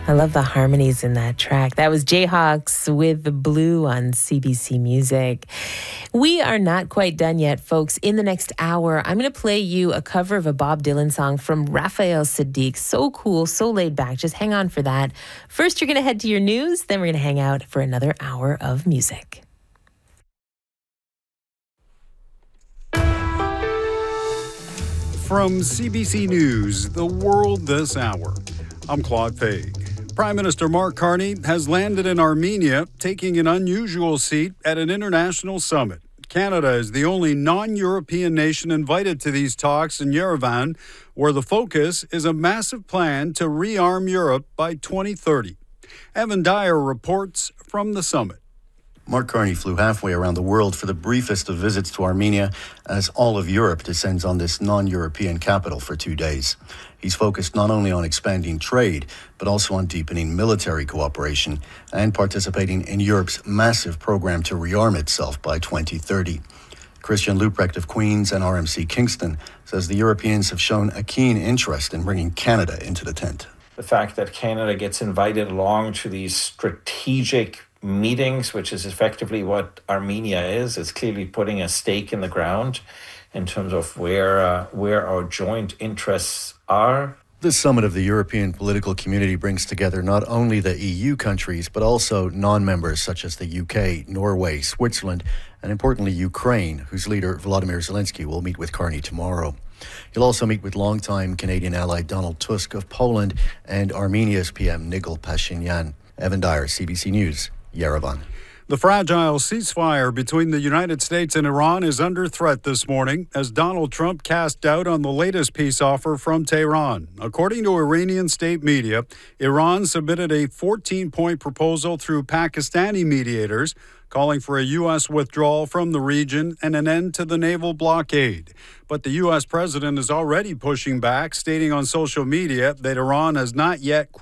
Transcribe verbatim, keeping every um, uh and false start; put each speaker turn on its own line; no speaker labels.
I love the harmonies in that track. That was Jayhawks with the Blue on C B C Music. We are not quite done yet, folks. In the next hour, I'm going to play you a cover of a Bob Dylan song from Raphael Saadiq. So cool, so laid back. Just hang on for that. First, you're going to head to your news. Then we're going to hang out for another hour of music.
From C B C News, The World This Hour, I'm Claude Faig. Prime Minister Mark Carney has landed in Armenia, taking an unusual seat at an international summit. Canada is the only non-European nation invited to these talks in Yerevan, where the focus is a massive plan to rearm Europe by twenty thirty. Evan Dyer reports from the summit.
Mark Carney flew halfway around the world for the briefest of visits to Armenia as all of Europe descends on this non-European capital for two days. He's focused not only on expanding trade, but also on deepening military cooperation and participating in Europe's massive program to rearm itself by twenty thirty. Christian Leuprecht of Queen's and R M C Kingston says the Europeans have shown a keen interest in bringing Canada into the tent.
The fact that Canada gets invited along to these strategic meetings, which is effectively what Armenia is, is clearly putting a stake in the ground in terms of where uh, where our joint interests are.
This summit of the European political community brings together not only the E U countries, but also non-members such as the U K, Norway, Switzerland, and importantly, Ukraine, whose leader Volodymyr Zelensky will meet with Carney tomorrow. He'll also meet with longtime Canadian ally Donald Tusk of Poland and Armenia's P M Nikol Pashinyan. Evan Dyer, C B C News, Yerevan.
The fragile ceasefire between the United States and Iran is under threat this morning as Donald Trump cast doubt on the latest peace offer from Tehran. According to Iranian state media, Iran submitted a fourteen-point proposal through Pakistani mediators calling for a U S withdrawal from the region and an end to the naval blockade. But the U S president is already pushing back, stating on social media that Iran has not yet